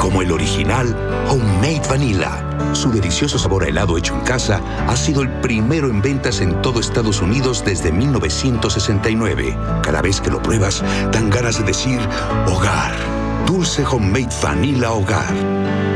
como el original Homemade Vanilla. Su delicioso sabor a helado hecho en casa ha sido el primero en ventas en todo Estados Unidos desde 1969. Cada vez que lo pruebas, dan ganas de decir hogar. Dulce Homemade Vanilla Hogar.